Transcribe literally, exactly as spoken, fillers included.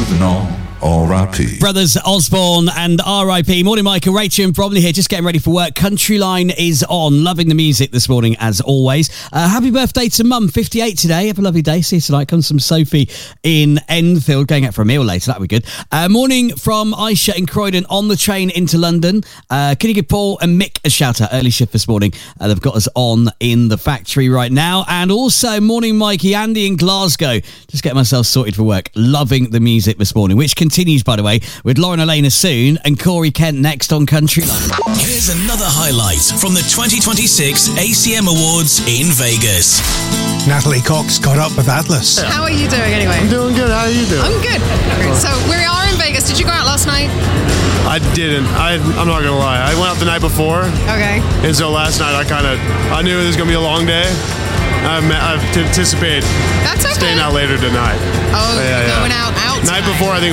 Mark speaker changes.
Speaker 1: living on. R I P
Speaker 2: Brothers Osborne and R I P Morning, Michael, Rachel and Bromley here, just getting ready for work. Countryline is on. Loving the music this morning, as always. Uh, happy birthday to Mum, fifty-eight today. Have a lovely day. See you tonight. Comes from Sophie in Enfield. Going out for a meal later. That'll be good. Uh, morning from Aisha in Croydon on the train into London. Uh, can you give Paul and Mick a shout out? Early shift this morning. Uh, they've got us on in the factory right now. And also, morning, Mikey, Andy in Glasgow. Just getting myself sorted for work. Loving the music this morning, which can continues, by the way, with Lauren Elena soon and Corey Kent next on Countryline.
Speaker 3: Here's another highlight from the twenty twenty-six A C M Awards in Vegas.
Speaker 4: Natalie Cox caught up with Atlas.
Speaker 5: How are you doing anyway?
Speaker 6: I'm doing good. How are you doing?
Speaker 5: I'm good. So we are in Vegas. Did you go out last night?
Speaker 6: I didn't. I, I'm not going to lie. I went out the night before.
Speaker 5: Okay.
Speaker 6: And so last night I kind of, I knew it was going to be a long day. I'm, I've anticipated
Speaker 5: That's okay.
Speaker 6: staying out later tonight.
Speaker 5: Oh,
Speaker 6: yeah, yeah.
Speaker 5: going out, out
Speaker 6: Night
Speaker 5: tonight.
Speaker 6: before I think